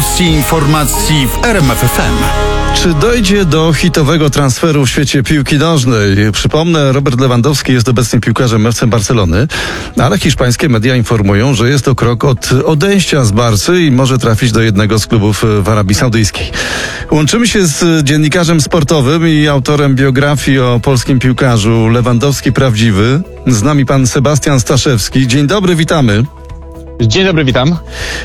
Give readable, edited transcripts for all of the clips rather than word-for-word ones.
porcji informacji w RMF FM. Czy dojdzie do hitowego transferu w świecie piłki nożnej? Przypomnę, Robert Lewandowski jest obecnie piłkarzem FC Barcelony, ale hiszpańskie media informują, że jest to krok od odejścia z Barcy i może trafić do jednego z klubów w Arabii Saudyjskiej. Łączymy się z dziennikarzem sportowym i autorem biografii o polskim piłkarzu Lewandowski Prawdziwy. Z nami pan Sebastian Staszewski. Dzień dobry, witamy. Dzień dobry, witam.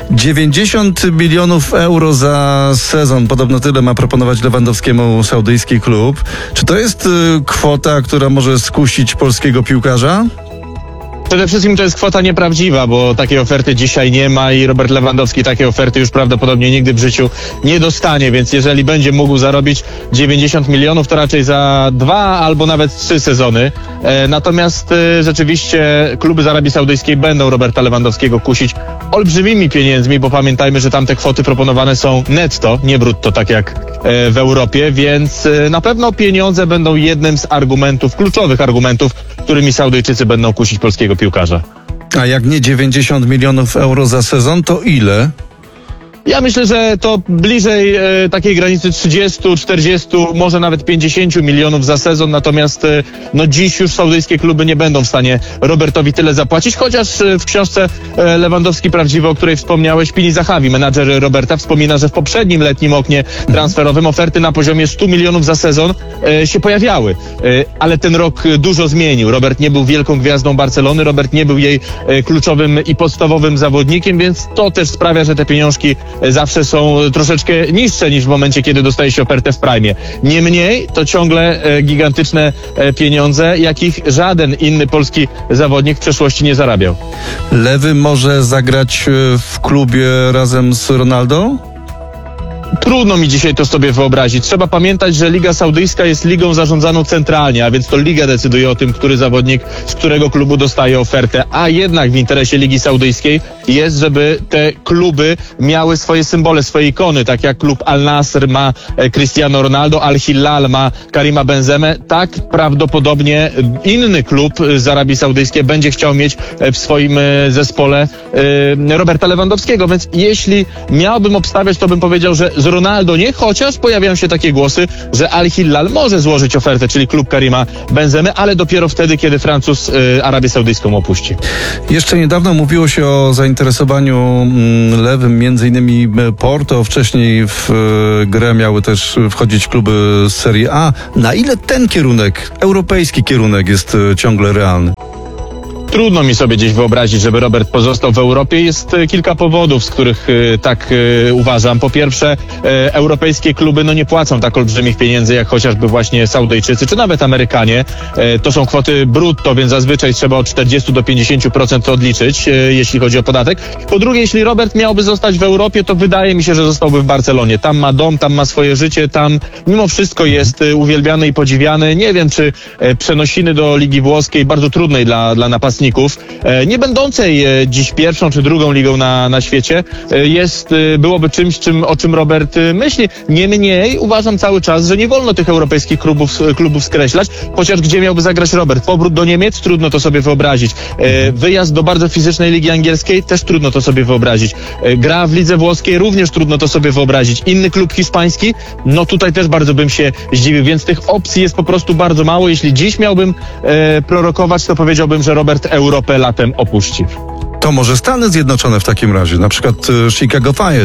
90 milionów euro za sezon. Podobno tyle ma proponować Lewandowskiemu saudyjski klub. Czy to jest kwota, która może skusić polskiego piłkarza? Przede wszystkim to jest kwota nieprawdziwa, bo takiej oferty dzisiaj nie ma i Robert Lewandowski takiej oferty już prawdopodobnie nigdy w życiu nie dostanie, więc jeżeli będzie mógł zarobić 90 milionów, to raczej za 2 albo nawet 3 sezony. Natomiast rzeczywiście kluby z Arabii Saudyjskiej będą Roberta Lewandowskiego kusić olbrzymimi pieniędzmi, bo pamiętajmy, że tam te kwoty proponowane są netto, nie brutto, tak jak w Europie, więc na pewno pieniądze będą jednym z argumentów, kluczowych argumentów, którymi Saudyjczycy będą kusić polskiego piłkarza. A jak nie 90 milionów euro za sezon, to ile? Ja myślę, że to bliżej takiej granicy 30, 40, może nawet 50 milionów za sezon, natomiast dziś już saudyjskie kluby nie będą w stanie Robertowi tyle zapłacić, chociaż w książce Lewandowski Prawdziwy, o której wspomniałeś, Pini Zahavi, menadżer Roberta, wspomina, że w poprzednim letnim oknie transferowym oferty na poziomie 100 milionów za sezon się pojawiały, ale ten rok dużo zmienił. Robert nie był wielką gwiazdą Barcelony, Robert nie był jej kluczowym i podstawowym zawodnikiem, więc to też sprawia, że te pieniążki zawsze są troszeczkę niższe niż w momencie, kiedy dostaje się ofertę w prime. Niemniej to ciągle gigantyczne pieniądze, jakich żaden inny polski zawodnik w przeszłości nie zarabiał. Lewy może zagrać w klubie razem z Ronaldo? Trudno mi dzisiaj to sobie wyobrazić. Trzeba pamiętać, że Liga Saudyjska jest ligą zarządzaną centralnie, a więc to Liga decyduje o tym, który zawodnik z którego klubu dostaje ofertę, a jednak w interesie Ligi Saudyjskiej jest, żeby te kluby miały swoje symbole, swoje ikony, tak jak klub Al-Nasr ma Cristiano Ronaldo, Al-Hilal ma Karima Benzemę, tak prawdopodobnie inny klub z Arabii Saudyjskiej będzie chciał mieć w swoim zespole Roberta Lewandowskiego, więc jeśli miałbym obstawiać, to bym powiedział, że z Ronaldo nie, chociaż pojawiają się takie głosy, że Al-Hilal może złożyć ofertę, czyli klub Karima Benzemy, ale dopiero wtedy, kiedy Francuz Arabię Saudyjską opuści. Jeszcze niedawno mówiło się o zainteresowaniu lewym, między innymi Porto. Wcześniej w grę miały też wchodzić kluby z Serie A. Na ile ten kierunek, europejski kierunek jest ciągle realny? Trudno mi sobie gdzieś wyobrazić, żeby Robert pozostał w Europie. Jest kilka powodów, z których tak uważam. Po pierwsze, europejskie kluby nie płacą tak olbrzymich pieniędzy, jak chociażby właśnie Saudyjczycy, czy nawet Amerykanie. To są kwoty brutto, więc zazwyczaj trzeba od 40 do 50% odliczyć, jeśli chodzi o podatek. Po drugie, jeśli Robert miałby zostać w Europie, to wydaje mi się, że zostałby w Barcelonie. Tam ma dom, tam ma swoje życie, tam mimo wszystko jest uwielbiany i podziwiany. Nie wiem, czy przenosiny do Ligi Włoskiej, bardzo trudnej dla napastników, nie będącej dziś pierwszą czy drugą ligą na świecie, byłoby czymś, o czym Robert myśli. Niemniej uważam cały czas, że nie wolno tych europejskich klubów skreślać, chociaż gdzie miałby zagrać Robert? Powrót do Niemiec? Trudno to sobie wyobrazić. Wyjazd do bardzo fizycznej ligi angielskiej? Też trudno to sobie wyobrazić. Gra w lidze włoskiej? Również trudno to sobie wyobrazić. Inny klub hiszpański? Tutaj też bardzo bym się zdziwił, więc tych opcji jest po prostu bardzo mało. Jeśli dziś miałbym prorokować, to powiedziałbym, że Robert Europę latem opuści. To może Stany Zjednoczone w takim razie, na przykład Chicago Fire.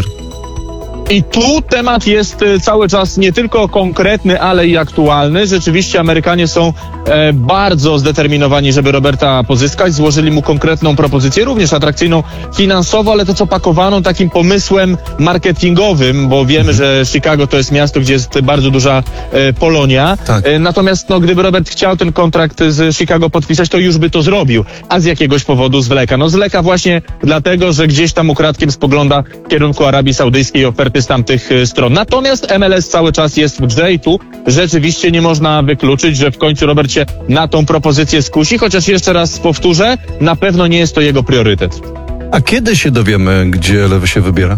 I tu temat jest cały czas nie tylko konkretny, ale i aktualny. Rzeczywiście Amerykanie są bardzo zdeterminowani, żeby Roberta pozyskać. Złożyli mu konkretną propozycję, również atrakcyjną finansowo, ale to co pakowaną takim pomysłem marketingowym, bo wiemy, że Chicago to jest miasto, gdzie jest bardzo duża Polonia. Tak. Natomiast gdyby Robert chciał ten kontrakt z Chicago podpisać, to już by to zrobił. A z jakiegoś powodu zwleka. Zwleka właśnie dlatego, że gdzieś tam ukradkiem spogląda w kierunku Arabii Saudyjskiej i oferty z tamtych stron. Natomiast MLS cały czas jest w grze i tu rzeczywiście nie można wykluczyć, że w końcu Robert się na tą propozycję skusi, chociaż jeszcze raz powtórzę, na pewno nie jest to jego priorytet. A kiedy się dowiemy, gdzie lewy się wybiera?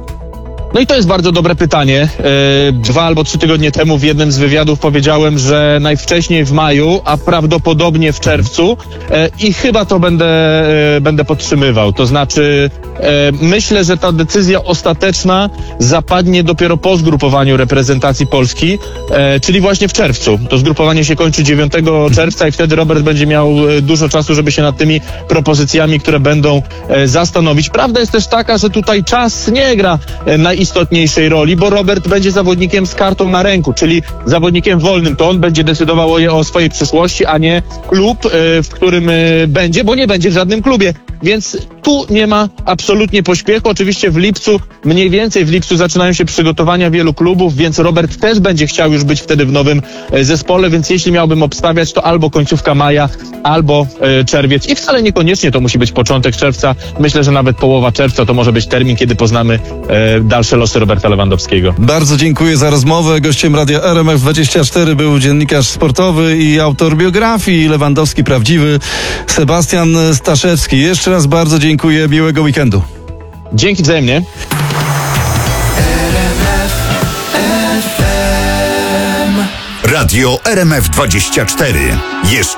No i to jest bardzo dobre pytanie. 2 albo 3 tygodnie temu w jednym z wywiadów powiedziałem, że najwcześniej w maju, a prawdopodobnie w czerwcu i chyba to będę podtrzymywał. To znaczy Myślę, że ta decyzja ostateczna zapadnie dopiero po zgrupowaniu reprezentacji Polski, czyli właśnie w czerwcu. To zgrupowanie się kończy 9 czerwca i wtedy Robert będzie miał dużo czasu, żeby się nad tymi propozycjami, które będą, zastanowić. Prawda jest też taka, że tutaj czas nie gra najistotniejszej roli, bo Robert będzie zawodnikiem z kartą na ręku, czyli zawodnikiem wolnym. To on będzie decydował o swojej przyszłości, a nie klub, w którym będzie, bo nie będzie w żadnym klubie. Więc tu nie ma absolutnie pośpiechu. Oczywiście mniej więcej w lipcu zaczynają się przygotowania wielu klubów, więc Robert też będzie chciał już być wtedy w nowym zespole, więc jeśli miałbym obstawiać, to albo końcówka maja, albo czerwiec. I wcale niekoniecznie to musi być początek czerwca. Myślę, że nawet połowa czerwca to może być termin, kiedy poznamy dalsze losy Roberta Lewandowskiego. Bardzo dziękuję za rozmowę. Gościem radia RMF24 był dziennikarz sportowy i autor biografii Lewandowski Prawdziwy, Sebastian Staszewski. Jeszcze raz bardzo dziękuję. Miłego weekendu. Dzięki wzajemnie. Radio RMF24.